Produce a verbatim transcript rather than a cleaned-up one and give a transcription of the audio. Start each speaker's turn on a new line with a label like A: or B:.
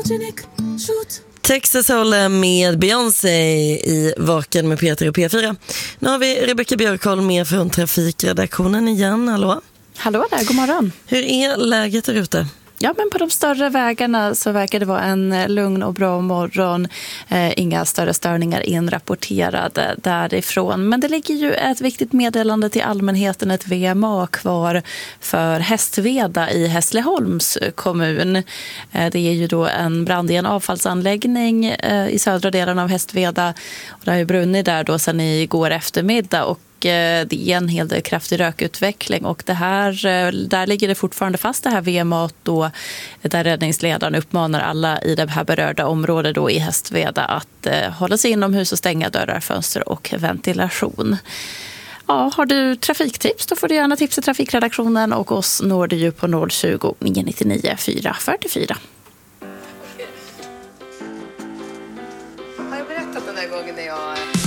A: Texas Hold'em med Beyoncé i Vaken med Peter och P fyra. Nu har vi Rebecka Björkholm med från trafikredaktionen igen. Hallå?
B: Hallå där, god morgon.
A: Hur är läget där ute?
B: Ja, men på de större vägarna så verkar det vara en lugn och bra morgon. Eh, inga större störningar inrapporterade därifrån. Men det ligger ju ett viktigt meddelande till allmänheten, ett V M A kvar för Hästveda i Hässleholms kommun. Eh, det är ju då en brand i en avfallsanläggning eh, i södra delen av Hästveda. Och det har ju brunnit där då sedan igår eftermiddag och det är en hel del kraftig rökutveckling och det här, där ligger det fortfarande fast det här V M A då, där räddningsledaren uppmanar alla i det här berörda området då i Hästveda att eh, hålla sig inomhus och stänga dörrar, fönster och ventilation. Ja, har du trafiktips då får du gärna tipsa trafikredaktionen och oss når du ju på noll tjugo, nio nittionio, fyra fyrtiofyra.
C: Har jag berättat den där gången när jag